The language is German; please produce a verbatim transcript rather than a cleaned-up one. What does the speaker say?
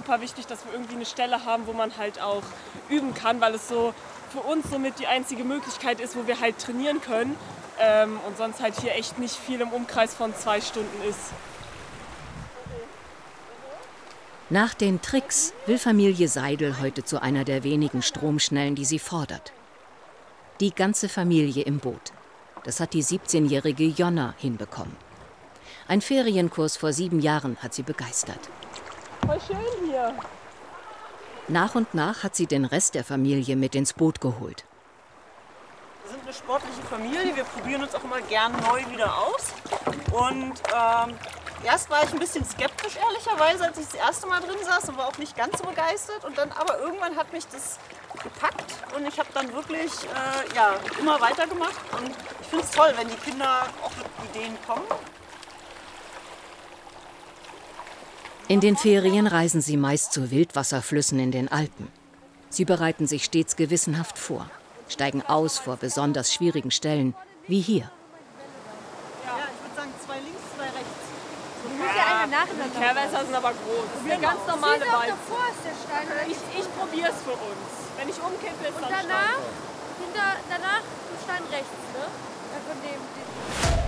super wichtig, dass wir irgendwie eine Stelle haben, wo man halt auch üben kann, weil es so für uns somit die einzige Möglichkeit ist, wo wir halt trainieren können ähm, und sonst halt hier echt nicht viel im Umkreis von zwei Stunden ist. Nach den Tricks will Familie Seidel heute zu einer der wenigen Stromschnellen, die sie fordert. Die ganze Familie im Boot. Das hat die siebzehnjährige Jonna hinbekommen. Ein Ferienkurs vor sieben Jahren hat sie begeistert. Voll schön hier. Nach und nach hat sie den Rest der Familie mit ins Boot geholt. Wir sind eine sportliche Familie, wir probieren uns auch immer gern neu wieder aus. Und ähm, erst war ich ein bisschen skeptisch, ehrlicherweise, als ich das erste Mal drin saß und war auch nicht ganz so begeistert. Und dann aber irgendwann hat mich das gepackt und ich habe dann wirklich äh, ja, immer weitergemacht. Und ich finde es toll, wenn die Kinder auch mit Ideen kommen. In den Ferien reisen sie meist zu Wildwasserflüssen in den Alpen. Sie bereiten sich stets gewissenhaft vor, steigen aus vor besonders schwierigen Stellen, wie hier. Ja, ich würde sagen zwei links, zwei rechts. So muss ja eine nacheinander. Die Kehrwässer sind aber groß. Das ist eine ganz normale Walze. Ich, ich probiere es für uns. Wenn ich umkippe, ist Und dann danach, Stein. hinter, danach Stein rechts, ne? Von dem, dem